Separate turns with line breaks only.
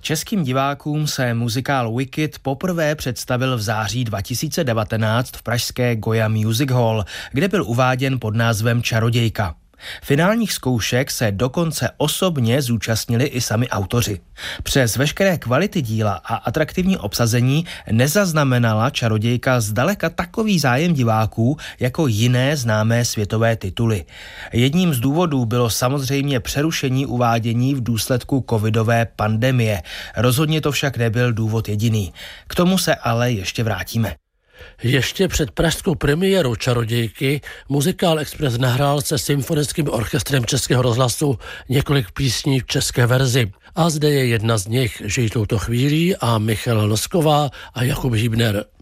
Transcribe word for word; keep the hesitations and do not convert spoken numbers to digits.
Českým divákům se muzikál Wicked poprvé představil v září dva tisíce devatenáct v pražské Goya Music Hall, kde byl uváděn pod názvem Čarodějka. Finálních zkoušek se dokonce osobně zúčastnili i sami autoři. Přes veškeré kvality díla a atraktivní obsazení nezaznamenala Čarodějka zdaleka takový zájem diváků jako jiné známé světové tituly. Jedním z důvodů bylo samozřejmě přerušení uvádění v důsledku covidové pandemie. Rozhodně to však nebyl důvod jediný. K tomu se ale ještě vrátíme.
Ještě před pražskou premiérou Čarodějky muzikál Express nahrál se symfonickým orchestrem Českého rozhlasu několik písní v české verzi. A zde je jedna z nich, Žij touto chvílí a Michal Losková a Jakub Hybner.